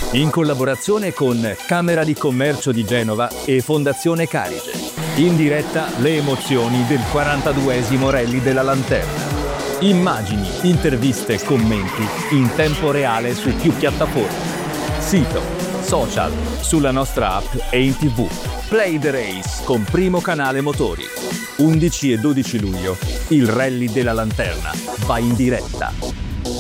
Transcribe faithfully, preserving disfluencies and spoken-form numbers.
in collaborazione con Camera di Commercio di Genova e Fondazione Carige. In diretta le emozioni del quarantaduesimo Rally della Lanterna. Immagini, interviste e commenti in tempo reale su più piattaforme. Sito, social, sulla nostra app e in tv. Play the Race con Primo Canale Motori. undici e dodici luglio, il Rally della Lanterna va in diretta.